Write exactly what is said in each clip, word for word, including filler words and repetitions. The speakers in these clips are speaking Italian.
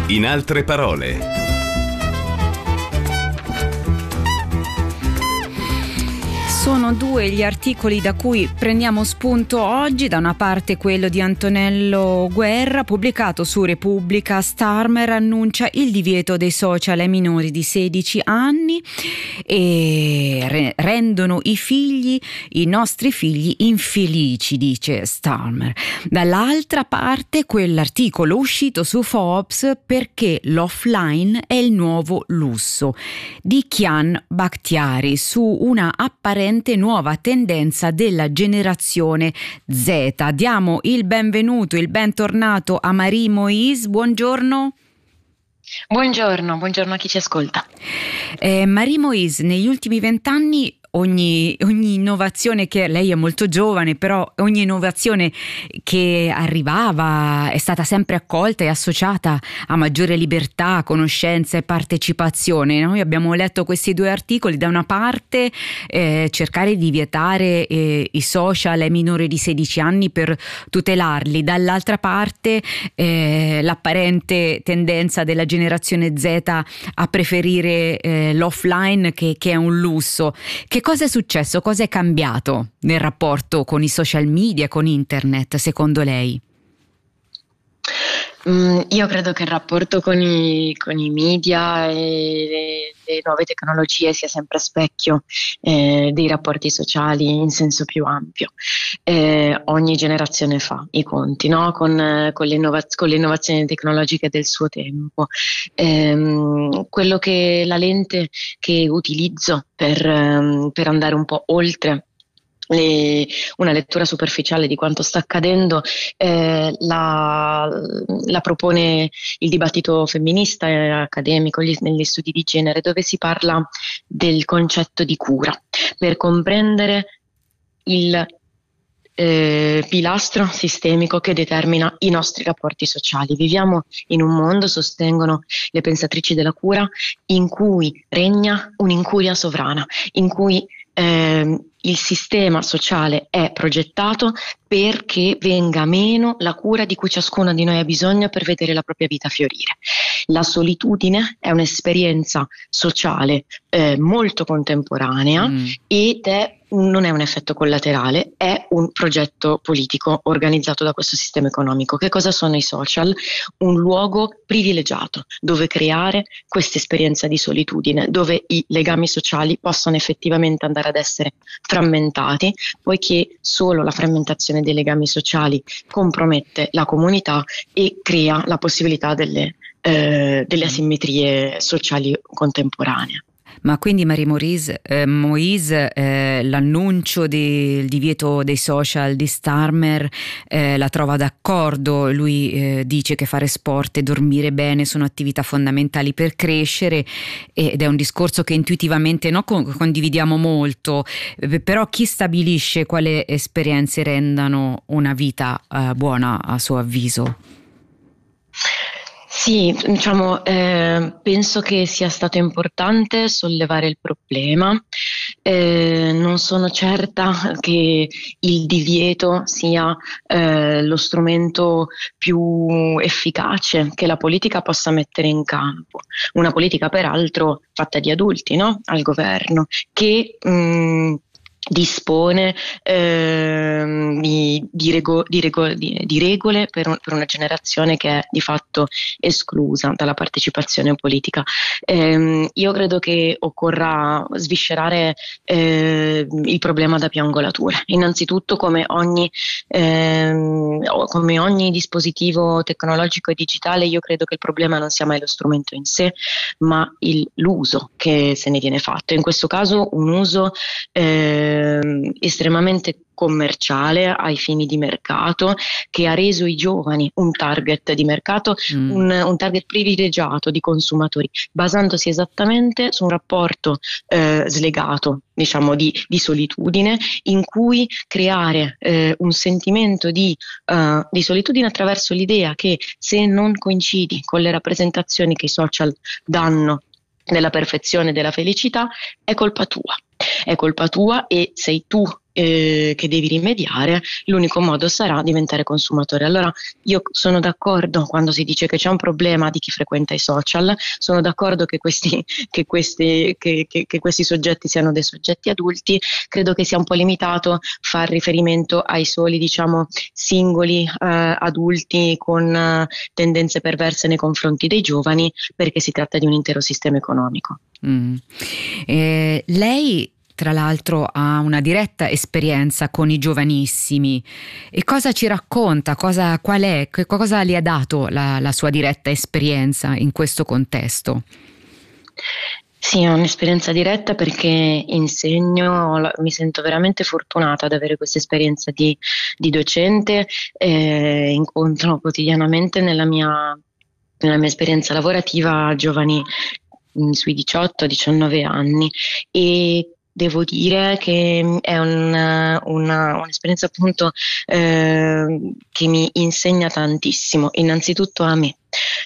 In altre parole. Sono due gli articoli da cui prendiamo spunto oggi. Da una parte quello di Antonello Guerra, pubblicato su Repubblica. Starmer annuncia il divieto dei social ai minori di sedici anni e re- rendono i figli, i nostri figli, infelici, dice Starmer. Dall'altra parte quell'articolo uscito su Forbes, perché l'offline è il nuovo lusso, di Kian Bakhtiari, su una apparente nuova tendenza della generazione Z. Diamo il benvenuto, il bentornato a Marie Moise. Buongiorno. Buongiorno, buongiorno a chi ci ascolta. Eh, Marie Moise, negli ultimi vent'anni Ogni, ogni innovazione che, lei è molto giovane, però ogni innovazione che arrivava è stata sempre accolta e associata a maggiore libertà, conoscenza e partecipazione. Noi abbiamo letto questi due articoli: da una parte eh, cercare di vietare eh, i social ai minori di sedici anni per tutelarli, dall'altra parte eh, l'apparente tendenza della generazione Z a preferire eh, l'offline che, che è un lusso. Che cosa è successo? Cosa è cambiato nel rapporto con i social media, con internet, secondo lei? Mm, io credo che il rapporto con i, con i media e le, le nuove tecnologie sia sempre specchio eh, dei rapporti sociali in senso più ampio. Eh, ogni generazione fa i conti, no? con, con, le innova- con le innovazioni tecnologiche del suo tempo. Eh, quello che la lente che utilizzo per, um, per andare un po' oltre Le, una lettura superficiale di quanto sta accadendo eh, la, la propone il dibattito femminista e accademico gli, negli studi di genere, dove si parla del concetto di cura per comprendere il eh, pilastro sistemico che determina i nostri rapporti sociali. Viviamo in un mondo, sostengono le pensatrici della cura, in cui regna un'incuria sovrana, in cui eh, il sistema sociale è progettato perché venga meno la cura di cui ciascuno di noi ha bisogno per vedere la propria vita fiorire. La solitudine è un'esperienza sociale eh, molto contemporanea mm. ed è non è un effetto collaterale, è un progetto politico organizzato da questo sistema economico. Che cosa sono i social? Un luogo privilegiato dove creare questa esperienza di solitudine, dove i legami sociali possono effettivamente andare ad essere frammentati, poiché solo la frammentazione dei legami sociali compromette la comunità e crea la possibilità delle, eh, delle asimmetrie sociali contemporanee. Ma quindi Marie Moise, eh, Moise eh, l'annuncio del divieto dei social di Starmer eh, la trova d'accordo? Lui eh, dice che fare sport e dormire bene sono attività fondamentali per crescere, ed è un discorso che intuitivamente no, condividiamo molto, eh, però chi stabilisce quali esperienze rendano una vita eh, buona a suo avviso? Sì, diciamo, eh, penso che sia stato importante sollevare il problema. Eh, non sono certa che il divieto sia eh, lo strumento più efficace che la politica possa mettere in campo. Una politica, peraltro, fatta di adulti, no? Al governo, che mh, dispone eh, di, di, rego, di, rego, di, di regole per, un, per una generazione che è di fatto esclusa dalla partecipazione politica. Eh, io credo che occorra sviscerare eh, il problema da più angolature. Innanzitutto, come ogni, eh, come ogni dispositivo tecnologico e digitale, io credo che il problema non sia mai lo strumento in sé, ma il, l'uso che se ne viene fatto. In questo caso un uso eh, estremamente commerciale ai fini di mercato, che ha reso i giovani un target di mercato, mm. un, un target privilegiato di consumatori, basandosi esattamente su un rapporto eh, slegato, diciamo, di, di solitudine, in cui creare eh, un sentimento di, uh, di solitudine attraverso l'idea che se non coincidi con le rappresentazioni che i social danno della perfezione e della felicità, è colpa tua. È colpa tua e sei tu eh, che devi rimediare, l'unico modo sarà diventare consumatore. Allora io sono d'accordo quando si dice che c'è un problema di chi frequenta i social, sono d'accordo che questi, che questi, che, che, che questi soggetti siano dei soggetti adulti. Credo che sia un po' limitato far riferimento ai soli, diciamo, singoli eh, adulti con eh, tendenze perverse nei confronti dei giovani, perché si tratta di un intero sistema economico. Mm. Eh, lei tra l'altro ha una diretta esperienza con i giovanissimi, e cosa ci racconta? Cosa, qual è, che cosa le ha dato la, la sua diretta esperienza in questo contesto? Sì, ho un'esperienza diretta perché insegno, mi sento veramente fortunata ad avere questa esperienza di, di docente, eh, incontro quotidianamente nella mia, nella mia esperienza lavorativa giovani mh, sui diciotto diciannove anni, e devo dire che è un, una, un'esperienza appunto eh, che mi insegna tantissimo, innanzitutto a me.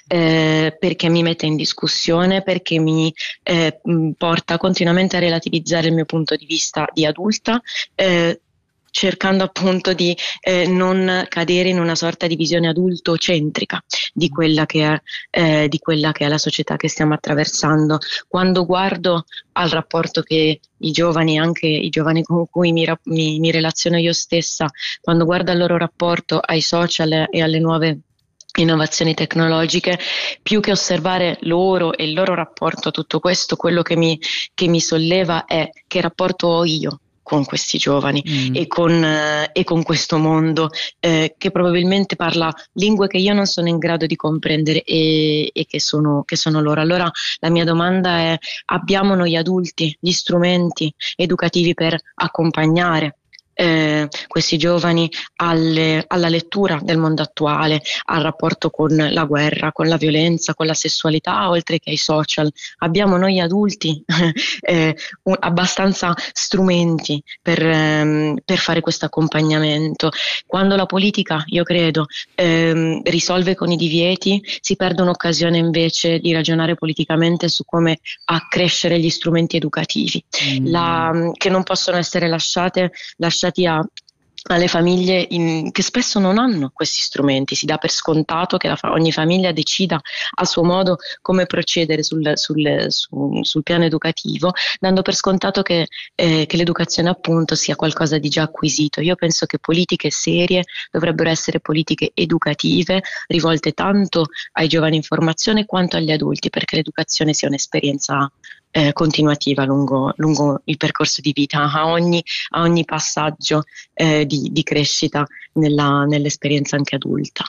Eh, perché mi mette in discussione, perché mi eh, porta continuamente a relativizzare il mio punto di vista di adulta, eh, cercando appunto di eh, non cadere in una sorta di visione adultocentrica di quella che è, eh, di quella che è la società che stiamo attraversando. Quando guardo al rapporto che i giovani, anche i giovani con cui mi, mi, mi relaziono io stessa, quando guardo al loro rapporto ai social e alle nuove innovazioni tecnologiche, più che osservare loro e il loro rapporto a tutto questo, quello che mi, che mi solleva è che rapporto ho io con questi giovani mm. e, con, eh, e con questo mondo eh, che probabilmente parla lingue che io non sono in grado di comprendere e, e che, sono, che sono loro. Allora la mia domanda è: abbiamo noi adulti gli strumenti educativi per accompagnare Eh, questi giovani alle, alla lettura del mondo attuale, al rapporto con la guerra, con la violenza, con la sessualità, oltre che ai social? Abbiamo noi adulti eh, un, abbastanza strumenti per, ehm, per fare questo accompagnamento? Quando la politica, io credo, ehm, risolve con i divieti, si perde un'occasione invece di ragionare politicamente su come accrescere gli strumenti educativi, mm. la, che non possono essere lasciate lasciate A, alle famiglie in, che spesso non hanno questi strumenti. Si dà per scontato che la, ogni famiglia decida a suo modo come procedere sul, sul, sul, sul piano educativo, dando per scontato che, eh, che l'educazione appunto sia qualcosa di già acquisito. Io penso che politiche serie dovrebbero essere politiche educative, rivolte tanto ai giovani in formazione quanto agli adulti, perché l'educazione sia un'esperienza Eh, continuativa lungo, lungo il percorso di vita, a ogni, a ogni passaggio eh, di, di crescita nella, nell'esperienza anche adulta.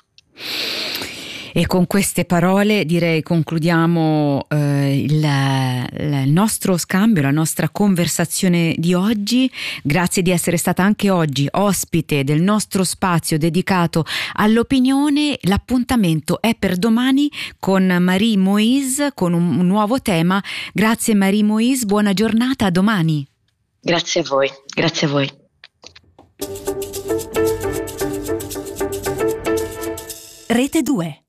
E con queste parole direi concludiamo eh, il, il nostro scambio, la nostra conversazione di oggi. Grazie di essere stata anche oggi ospite del nostro spazio dedicato all'opinione. L'appuntamento è per domani con Marie Moïse con un, un nuovo tema. Grazie Marie Moïse, buona giornata, a domani. Grazie a voi, grazie a voi. Rete due.